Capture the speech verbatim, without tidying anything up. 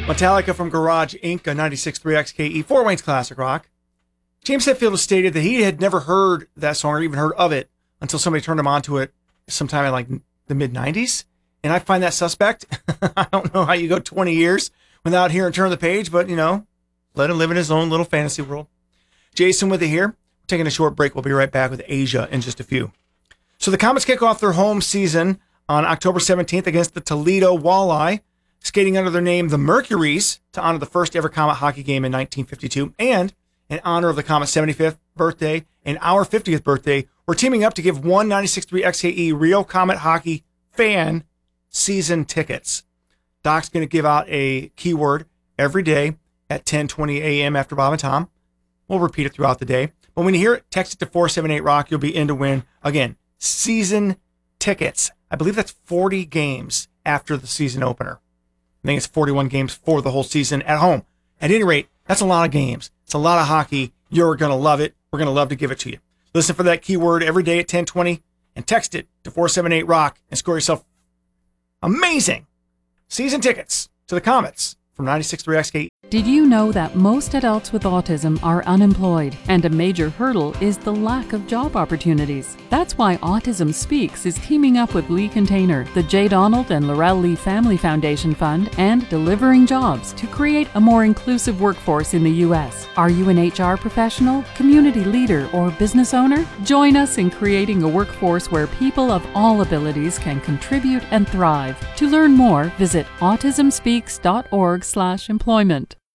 Metallica from Garage Incorporated, ninety-six point three X K E, Fort Wayne's classic rock. James Hetfield has stated that he had never heard that song or even heard of it until somebody turned him onto it sometime in like the mid nineties. And I find that suspect. I don't know how you go twenty years without hearing Turn the Page, but, you know, let him live in his own little fantasy world. Jason with it here. We're taking a short break. We'll be right back with Asia in just a few. So the Comets kick off their home season on October seventeenth against the Toledo Walleye, skating under their name, the Mercuries, to honor the first ever Comet hockey game in nineteen fifty-two. And in honor of the Comet's seventy-fifth birthday and our fiftieth birthday, we're teaming up to give one ninety-six point three X K E Rio Comet hockey fan season tickets. Doc's going to give out a keyword every day at ten twenty a.m. after Bob and Tom. We'll repeat it throughout the day. But when you hear it, text it to four seven eight rock. You'll be in to win, again, season tickets. I believe that's forty games after the season opener. I think it's forty-one games for the whole season at home. At any rate, that's a lot of games. It's a lot of hockey. You're going to love it. We're going to love to give it to you. Listen for that keyword every day at ten twenty and text it to four seven eight rock and score yourself amazing season tickets to the Comets from ninety-six point three X K E. Did you know that most adults with autism are unemployed, and a major hurdle is the lack of job opportunities? That's why Autism Speaks is teaming up with Lee Container, the J. Donald and Laurel Lee Family Foundation Fund, and Delivering Jobs to create a more inclusive workforce in the U S. Are you an H R professional, community leader, or business owner? Join us in creating a workforce where people of all abilities can contribute and thrive. To learn more, visit autism speaks dot org slash employment.